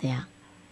这样？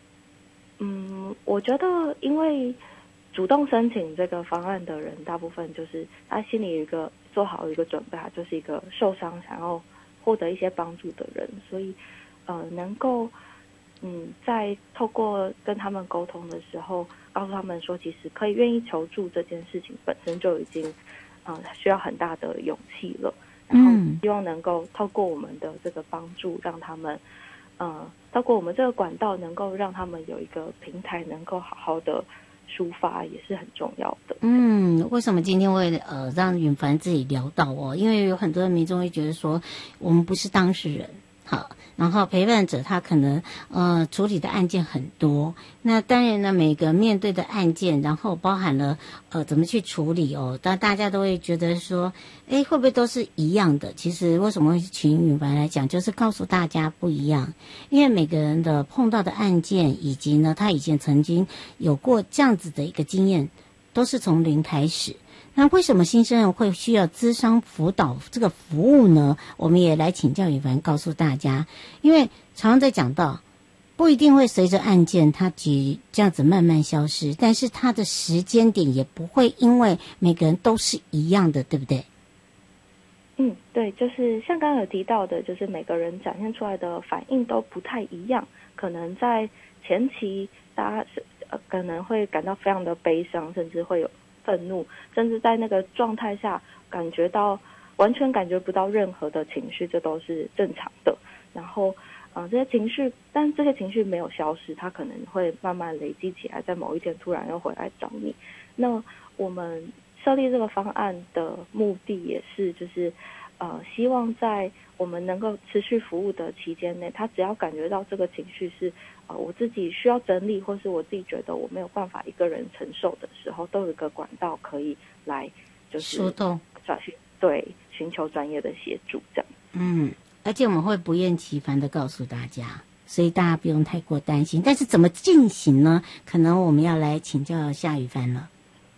我觉得因为主动申请这个方案的人，大部分就是他心里有一个做好一个准备，他就是一个受伤想要获得一些帮助的人，所以能够在透过跟他们沟通的时候，告诉他们说，其实可以愿意求助这件事情本身就已经需要很大的勇气了。然后希望能够透过我们的这个帮助，让他们透过我们这个管道，能够让他们有一个平台，能够好好的抒发，也是很重要的。 为什么今天会让允凡自己聊到因为有很多的民众会觉得说，我们不是当事人，好，然后陪伴者他可能处理的案件很多，那当然呢，每个面对的案件，然后包含了怎么去处理但大家都会觉得说，会不会都是一样的？其实为什么会请允凡来讲，就是告诉大家不一样，因为每个人的碰到的案件，以及呢他以前曾经有过这样子的一个经验，都是从零开始。那为什么新生人会需要諮商辅导这个服务呢？我们也来请教允凡告诉大家，因为常常在讲到，不一定会随着案件它这样子慢慢消失，但是它的时间点也不会因为每个人都是一样的，对不对？ 对，就是像刚刚有提到的，就是每个人展现出来的反应都不太一样，可能在前期大家可能会感到非常的悲伤，甚至会有愤怒，甚至在那个状态下完全感觉不到任何的情绪，这都是正常的。然后这些情绪，但这些情绪没有消失，它可能会慢慢累积起来，在某一天突然又回来找你。那我们设立这个方案的目的也是就是希望在我们能够持续服务的期间内，他只要感觉到这个情绪是我自己需要整理，或是我自己觉得我没有办法一个人承受的时候，都有一个管道可以来就是疏通， 对，寻求专业的协助这样。 而且我们会不厌其烦的告诉大家，所以大家不用太过担心。但是怎么进行呢？可能我们要来请教夏宇帆了。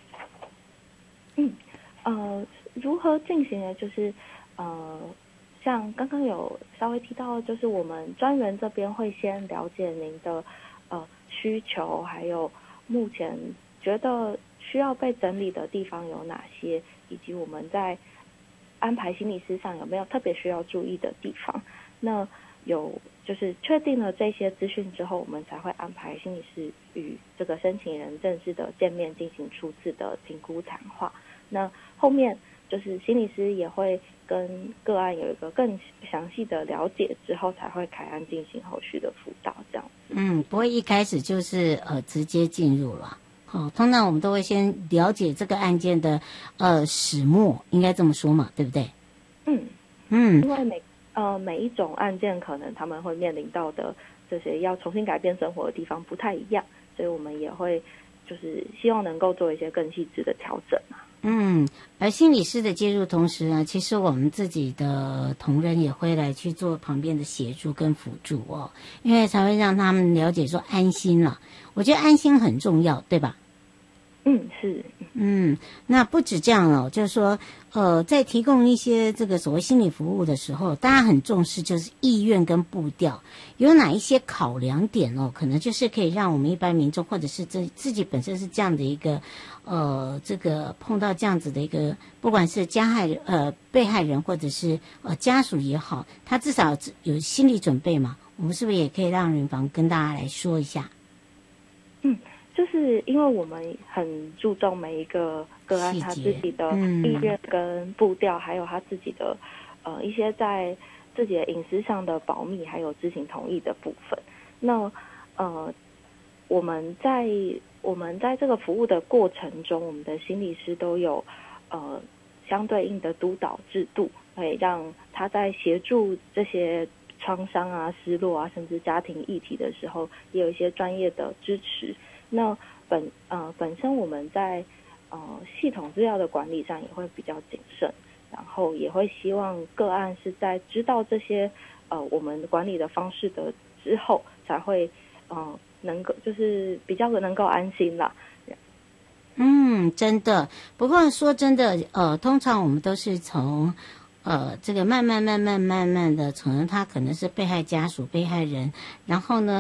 如何进行呢？就是像刚刚有稍微提到，就是我们专员这边会先了解您的需求，还有目前觉得需要被整理的地方有哪些，以及我们在安排心理师上有没有特别需要注意的地方。那就是确定了这些资讯之后，我们才会安排心理师与这个申请人正式的见面，进行初次的评估谈话。那后面就是心理师也会跟个案有一个更详细的了解之后，才会开案进行后续的辅导这样子。 不会一开始就是直接进入了。通常我们都会先了解这个案件的始末，应该这么说嘛，对不对？ 因为每一种案件可能他们会面临到的这些要重新改变生活的地方不太一样，所以我们也会就是希望能够做一些更细致的调整啊。 而心理师的介入同时呢，其实我们自己的同仁也会来去做旁边的协助跟辅助因为才会让他们了解说安心了。我觉得安心很重要，对吧？ 是。 那不止这样就是说在提供一些这个所谓心理服务的时候，大家很重视就是意愿跟步调，有哪一些考量点可能就是可以让我们一般民众或者是自己本身是这样的一个这个碰到这样子的一个，不管是被害人或者是家属也好，他至少有心理准备嘛。我们是不是也可以让允凡跟大家来说一下？ 就是因为我们很注重每一个个案他自己的意愿跟步调，还有他自己的一些在自己的隐私上的保密，还有知情同意的部分。那我们在这个服务的过程中，我们的心理师都有相对应的督导制度，可以让他在协助这些创伤啊、失落啊，甚至家庭议题的时候，也有一些专业的支持。那本身我们在系统资料的管理上也会比较谨慎，然后也会希望个案是在知道这些我们管理的方式的之后，才会能够就是比较能够安心啦。 真的。不过说真的，通常我们都是从这个慢慢的，从他可能是被害家属、被害人，然后呢